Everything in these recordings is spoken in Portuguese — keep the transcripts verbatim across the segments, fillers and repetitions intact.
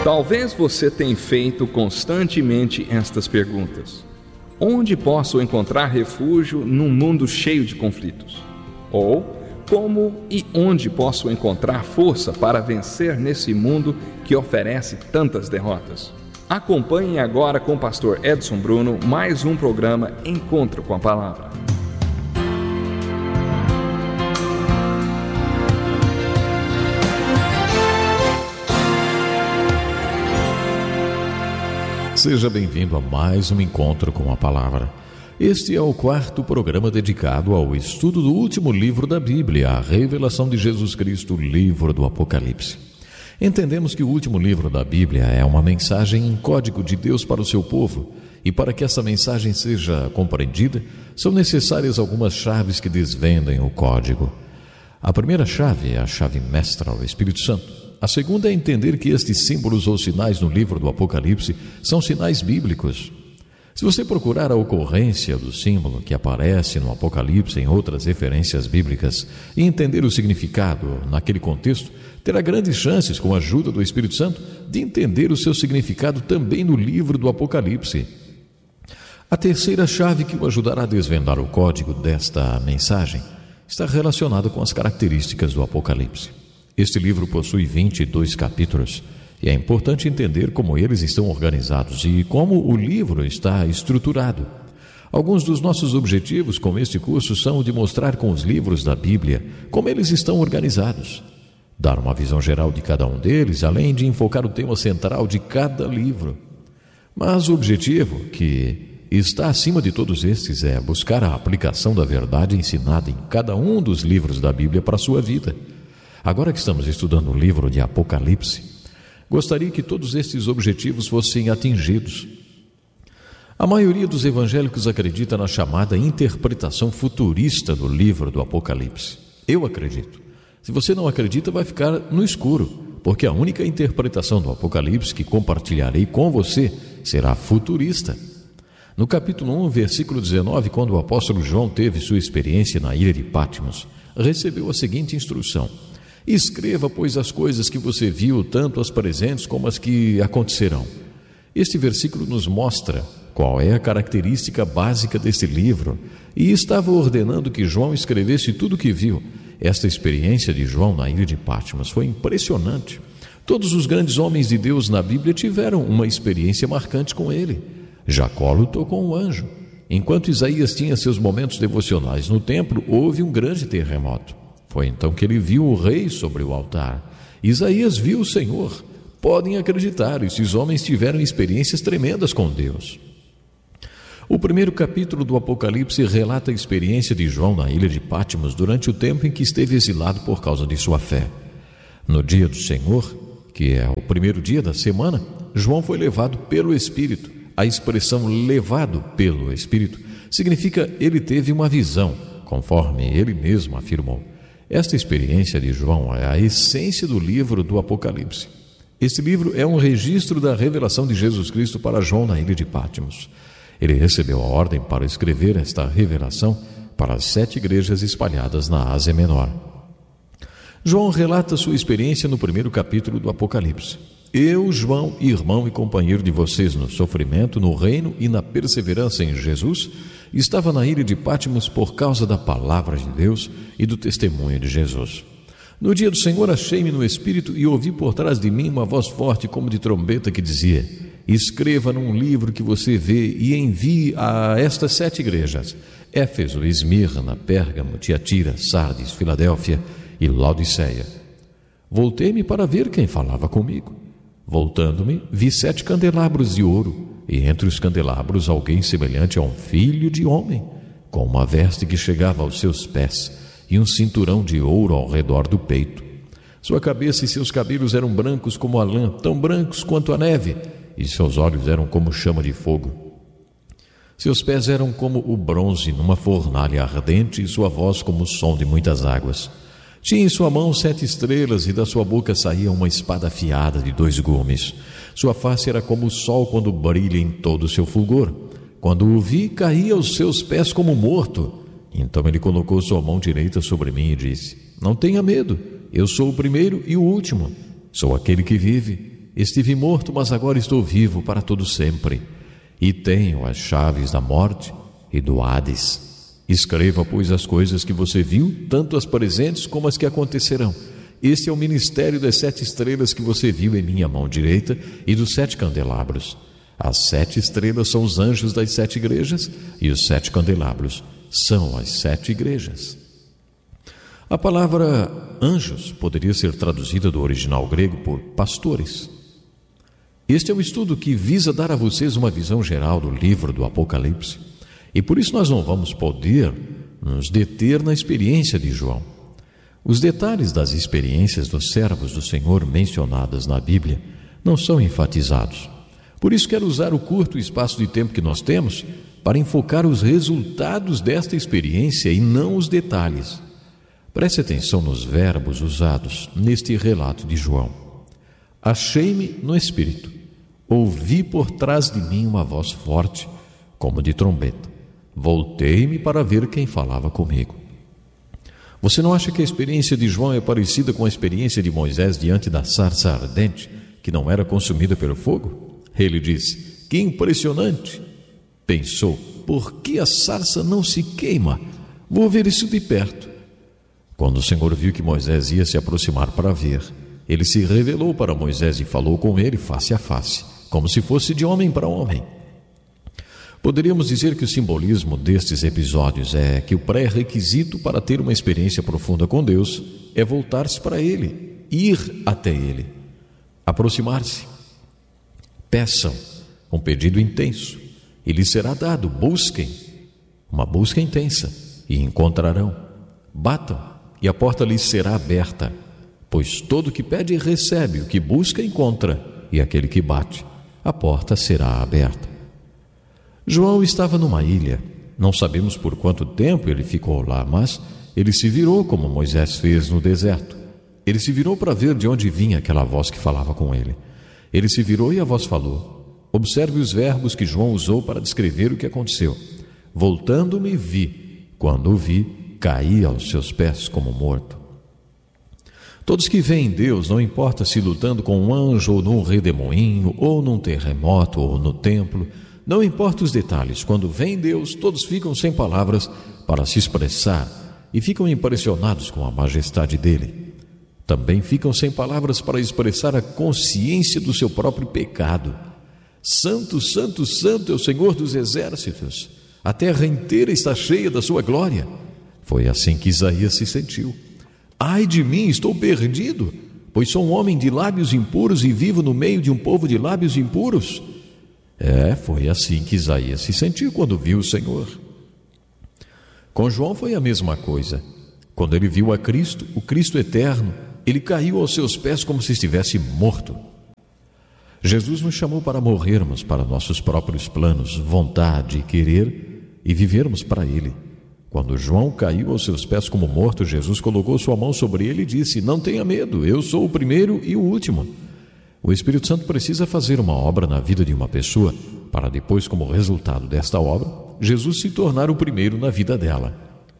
Talvez você tenha feito constantemente estas perguntas: onde posso encontrar refúgio num mundo cheio de conflitos? Ou como e onde posso encontrar força para vencer nesse mundo que oferece tantas derrotas? Acompanhe agora com o pastor Edson Bruno mais um programa Encontro com a Palavra. Seja bem-vindo a mais um Encontro com a Palavra. Este é o quarto programa dedicado ao estudo do último livro da Bíblia, a Revelação de Jesus Cristo, livro do Apocalipse. Entendemos que o último livro da Bíblia é uma mensagem em código de Deus para o seu povo, e para que essa mensagem seja compreendida, são necessárias algumas chaves que desvendem o código. A primeira chave é a chave mestra, o Espírito Santo. A segunda é entender que estes símbolos ou sinais no livro do Apocalipse são sinais bíblicos. Se você procurar a ocorrência do símbolo que aparece no Apocalipse em outras referências bíblicas e entender o significado naquele contexto, terá grandes chances, com a ajuda do Espírito Santo, de entender o seu significado também no livro do Apocalipse. A terceira chave que o ajudará a desvendar o código desta mensagem está relacionada com as características do Apocalipse. Este livro possui vinte e dois capítulos e é importante entender como eles estão organizados e como o livro está estruturado. Alguns dos nossos objetivos com este curso são de mostrar com os livros da Bíblia como eles estão organizados, dar uma visão geral de cada um deles, além de enfocar o tema central de cada livro. Mas o objetivo, que está acima de todos estes, é buscar a aplicação da verdade ensinada em cada um dos livros da Bíblia para a sua vida. Agora que estamos estudando o livro de Apocalipse, gostaria que todos estes objetivos fossem atingidos. A maioria dos evangélicos acredita na chamada interpretação futurista do livro do Apocalipse. Eu acredito. Se você não acredita, vai ficar no escuro, porque a única interpretação do Apocalipse que compartilharei com você será futurista. No capítulo um, versículo dezenove, quando o apóstolo João teve sua experiência na ilha de Patmos, recebeu a seguinte instrução: escreva, pois, as coisas que você viu, tanto as presentes como as que acontecerão. Este versículo nos mostra qual é a característica básica desse livro e estava ordenando que João escrevesse tudo o que viu. Esta experiência de João na ilha de Patmos foi impressionante. Todos os grandes homens de Deus na Bíblia tiveram uma experiência marcante com ele. Jacó lutou com um anjo. Enquanto Isaías tinha seus momentos devocionais no templo, houve um grande terremoto. Foi então que ele viu o rei sobre o altar. Isaías viu o Senhor. Podem acreditar, esses homens tiveram experiências tremendas com Deus. O primeiro capítulo do Apocalipse relata a experiência de João na ilha de Patmos durante o tempo em que esteve exilado por causa de sua fé. No dia do Senhor, que é o primeiro dia da semana, João foi levado pelo Espírito. A expressão levado pelo Espírito significa ele teve uma visão, conforme ele mesmo afirmou. Esta experiência de João é a essência do livro do Apocalipse. Este livro é um registro da revelação de Jesus Cristo para João na ilha de Patmos. Ele recebeu a ordem para escrever esta revelação para as sete igrejas espalhadas na Ásia Menor. João relata sua experiência no primeiro capítulo do Apocalipse. Eu, João, irmão e companheiro de vocês no sofrimento, no reino e na perseverança em Jesus, estava na ilha de Patmos por causa da palavra de Deus e do testemunho de Jesus. No dia do Senhor achei-me no Espírito e ouvi por trás de mim uma voz forte como de trombeta que dizia: escreva num livro que você vê e envie a estas sete igrejas: Éfeso, Esmirna, Pérgamo, Tiatira, Sardes, Filadélfia e Laodiceia. Voltei-me para ver quem falava comigo. Voltando-me, vi sete candelabros de ouro, e entre os candelabros alguém semelhante a um filho de homem, com uma veste que chegava aos seus pés e um cinturão de ouro ao redor do peito. Sua cabeça e seus cabelos eram brancos como a lã, tão brancos quanto a neve, e seus olhos eram como chama de fogo. Seus pés eram como o bronze numa fornalha ardente e sua voz como o som de muitas águas. Tinha em sua mão sete estrelas e da sua boca saía uma espada afiada de dois gumes. Sua face era como o sol quando brilha em todo o seu fulgor. Quando o vi, caí aos seus pés como morto. Então ele colocou sua mão direita sobre mim e disse: não tenha medo, eu sou o primeiro e o último. Sou aquele que vive. estive morto, mas agora estou vivo para todo sempre, e tenho as chaves da morte e do Hades. Escreva, pois, as coisas que você viu, tanto as presentes como as que acontecerão. Este é o ministério das sete estrelas que você viu em minha mão direita e dos sete candelabros. As sete estrelas são os anjos das sete igrejas e os sete candelabros são as sete igrejas. A palavra anjos poderia ser traduzida do original grego por pastores. Este é um estudo que visa dar a vocês uma visão geral do livro do Apocalipse, e por isso nós não vamos poder nos deter na experiência de João. Os detalhes das experiências dos servos do Senhor mencionadas na Bíblia não são enfatizados. Por isso quero usar o curto espaço de tempo que nós temos para enfocar os resultados desta experiência e não os detalhes. Preste atenção nos verbos usados neste relato de João. Achei-me no Espírito, ouvi por trás de mim uma voz forte, como de trombeta. Voltei-me para ver quem falava comigo. Você não acha que a experiência de João é parecida com a experiência de Moisés diante da sarça ardente, que não era consumida pelo fogo? Ele disse: que impressionante! Pensou: por que a sarça não se queima? Vou ver isso de perto. Quando o Senhor viu que Moisés ia se aproximar para ver, ele se revelou para Moisés e falou com ele face a face, como se fosse de homem para homem. Poderíamos dizer que o simbolismo destes episódios é que o pré-requisito para ter uma experiência profunda com Deus é voltar-se para Ele, ir até Ele, aproximar-se. Peçam um pedido intenso e lhes será dado. Busquem uma busca intensa e encontrarão. Batam e a porta lhes será aberta, pois todo que pede recebe, o que busca encontra, e aquele que bate, a porta será aberta. João estava numa ilha. Não sabemos por quanto tempo ele ficou lá, mas ele se virou como Moisés fez no deserto. Ele se virou para ver de onde vinha aquela voz que falava com ele. Ele se virou e a voz falou. Observe os verbos que João usou para descrever o que aconteceu. Voltando-me, vi. Quando o vi, caí aos seus pés como morto. Todos que veem Deus, não importa se lutando com um anjo ou num redemoinho, ou num terremoto ou no templo, não importa os detalhes, quando veem Deus, todos ficam sem palavras para se expressar e ficam impressionados com a majestade dele. Também ficam sem palavras para expressar a consciência do seu próprio pecado. Santo, santo, santo é o Senhor dos exércitos. A terra inteira está cheia da sua glória. Foi assim que Isaías se sentiu. Ai de mim, estou perdido, pois sou um homem de lábios impuros e vivo no meio de um povo de lábios impuros. É, foi assim que Isaías se sentiu quando viu o Senhor. Com João foi a mesma coisa. Quando ele viu a Cristo, o Cristo eterno, ele caiu aos seus pés como se estivesse morto. Jesus nos chamou para morrermos para nossos próprios planos, vontade e querer e vivermos para Ele. Quando João caiu aos seus pés como morto, Jesus colocou sua mão sobre ele e disse: não tenha medo, eu sou o primeiro e o último. O Espírito Santo precisa fazer uma obra na vida de uma pessoa para depois, como resultado desta obra, Jesus se tornar o primeiro na vida dela.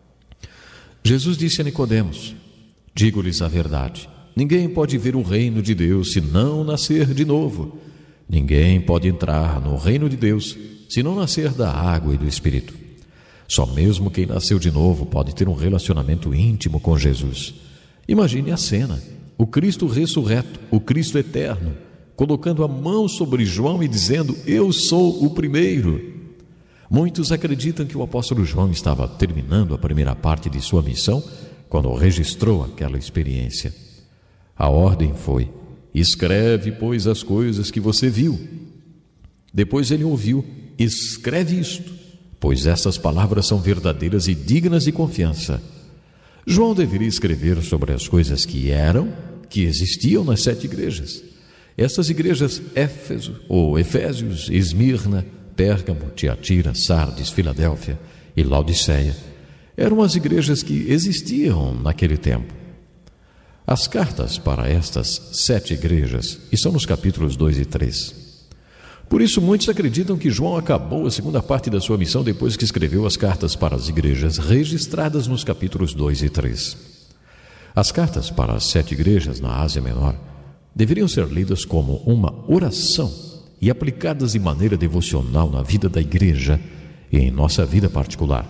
Jesus disse a Nicodemos: digo-lhes a verdade, ninguém pode ver o reino de Deus se não nascer de novo. Ninguém pode entrar no reino de Deus se não nascer da água e do Espírito. Só mesmo quem nasceu de novo pode ter um relacionamento íntimo com Jesus. Imagine a cena: o Cristo ressurreto, o Cristo eterno, colocando a mão sobre João e dizendo: eu sou o primeiro. Muitos acreditam que o apóstolo João estava terminando a primeira parte de sua missão quando registrou aquela experiência. A ordem foi: escreve, pois, as coisas que você viu. Depois ele ouviu: escreve isto, pois essas palavras são verdadeiras e dignas de confiança. João deveria escrever sobre as coisas que eram, que existiam nas sete igrejas. Essas igrejas, Éfeso, ou Efésios, Esmirna, Pérgamo, Tiatira, Sardes, Filadélfia e Laodiceia, eram as igrejas que existiam naquele tempo. As cartas para estas sete igrejas estão nos capítulos dois e três. Por isso, muitos acreditam que João acabou a segunda parte da sua missão depois que escreveu as cartas para as igrejas registradas nos capítulos dois e três. As cartas para as sete igrejas na Ásia Menor deveriam ser lidas como uma oração e aplicadas de maneira devocional na vida da igreja e em nossa vida particular.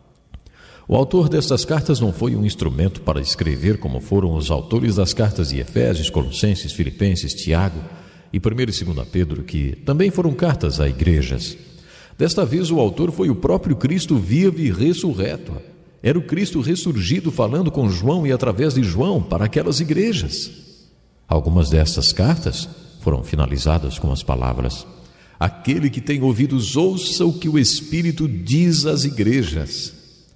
O autor destas cartas não foi um instrumento para escrever como foram os autores das cartas de Efésios, Colossenses, Filipenses, Tiago e primeira e segunda Pedro, que também foram cartas a igrejas. Desta vez o autor foi o próprio Cristo vivo e ressurreto. Era o Cristo ressurgido falando com João e através de João para aquelas igrejas. Algumas destas cartas foram finalizadas com as palavras: aquele que tem ouvidos ouça o que o Espírito diz às igrejas.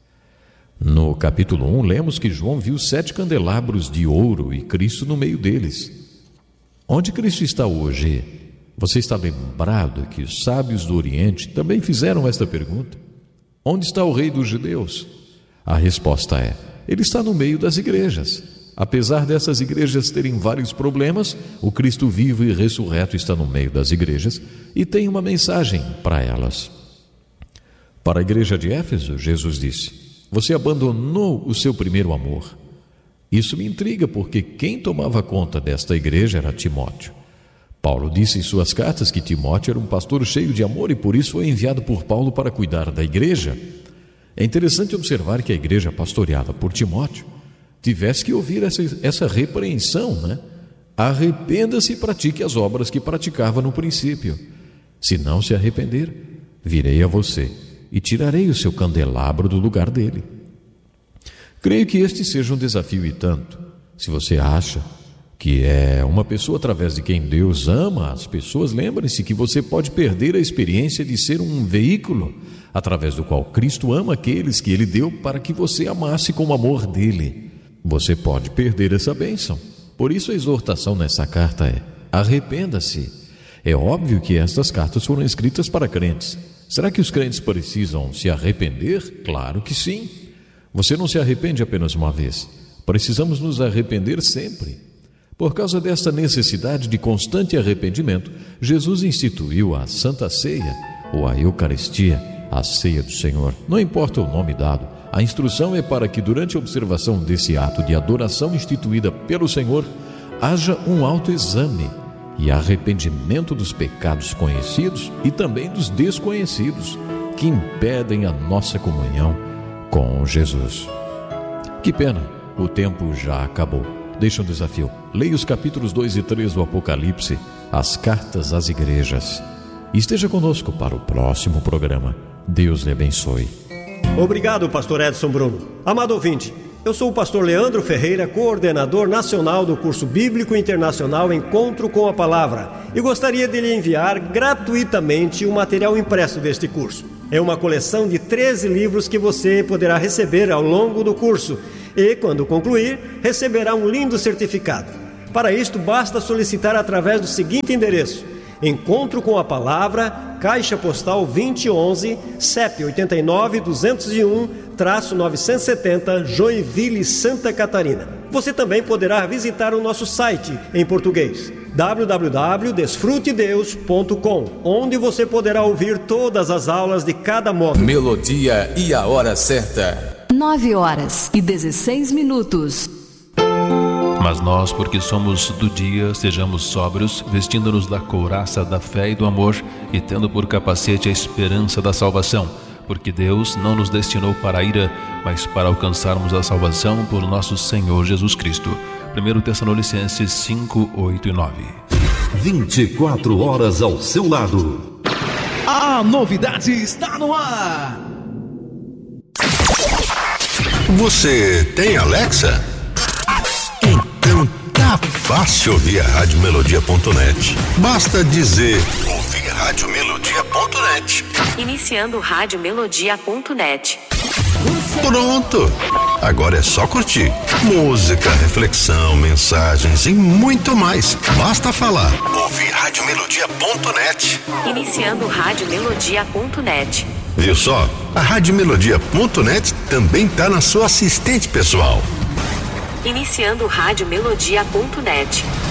No capítulo um, lemos que João viu sete candelabros de ouro e Cristo no meio deles. Onde Cristo está hoje? Você está lembrado que os sábios do Oriente também fizeram esta pergunta? Onde está o rei dos judeus? A resposta é: ele está no meio das igrejas. Apesar dessas igrejas terem vários problemas, o Cristo vivo e ressurreto está no meio das igrejas e tem uma mensagem para elas. Para a igreja de Éfeso, Jesus disse: você abandonou o seu primeiro amor. Isso me intriga, porque quem tomava conta desta igreja era Timóteo. Paulo disse em suas cartas que Timóteo era um pastor cheio de amor e por isso foi enviado por Paulo para cuidar da igreja. É interessante observar que a igreja pastoreada por Timóteo tivesse que ouvir essa, essa repreensão, né? Arrependa-se e pratique as obras que praticava no princípio. Se não se arrepender, virei a você e tirarei o seu candelabro do lugar dele. Creio que este seja um desafio e tanto. Se você acha que é uma pessoa através de quem Deus ama as pessoas, lembre-se que você pode perder a experiência de ser um veículo através do qual Cristo ama aqueles que Ele deu para que você amasse com o amor dele. Você pode perder essa bênção. Por isso a exortação nessa carta é: arrependa-se. É óbvio que estas cartas foram escritas para crentes. Será que os crentes precisam se arrepender? Claro que sim. Você não se arrepende apenas uma vez. Precisamos nos arrepender sempre. Por causa desta necessidade de constante arrependimento, Jesus instituiu a Santa Ceia, ou a Eucaristia, a ceia do Senhor. Não importa o nome dado, a instrução é para que durante a observação desse ato de adoração instituída pelo Senhor, haja um autoexame e arrependimento dos pecados conhecidos e também dos desconhecidos, que impedem a nossa comunhão com Jesus. Que pena, o tempo já acabou. Deixa um desafio: leia os capítulos dois e três do Apocalipse, as cartas às igrejas. E esteja conosco para o próximo programa. Deus lhe abençoe. Obrigado, pastor Edson Bruno. Amado ouvinte, eu sou o pastor Leandro Ferreira, coordenador nacional do curso bíblico internacional Encontro com a Palavra, e gostaria de lhe enviar gratuitamente o material impresso deste curso. É uma coleção de treze livros que você poderá receber ao longo do curso e, quando concluir, receberá um lindo certificado. Para isto, basta solicitar através do seguinte endereço: Encontro com a Palavra, Caixa Postal vinte e onze, C E P oito nove dois zero um, novecentos e setenta, Joinville, Santa Catarina. Você também poderá visitar o nosso site em português, w w w ponto desfrute deus ponto com, onde você poderá ouvir todas as aulas de cada módulo. Melodia e a hora certa. nove horas e dezesseis minutos. Mas nós, porque somos do dia, sejamos sóbrios, vestindo-nos da couraça da fé e do amor, e tendo por capacete a esperança da salvação. Porque Deus não nos destinou para a ira, mas para alcançarmos a salvação por nosso Senhor Jesus Cristo. primeira Tessalonicenses cinco, oito e nove. vinte e quatro horas ao seu lado. A novidade está no ar. Você tem Alexa? Então tá fácil ouvir a Rádio Melodia ponto net. Basta dizer: ouvir Rádio Melodia ponto net. Iniciando Rádio Melodia ponto net. Pronto! Agora é só curtir. Música, reflexão, mensagens e muito mais. Basta falar: ouvir Rádio Melodia ponto net. Iniciando Rádio Melodia ponto net. Viu só? A Rádio Melodia ponto net também tá na sua assistente pessoal. Iniciando Rádio Melodia ponto net.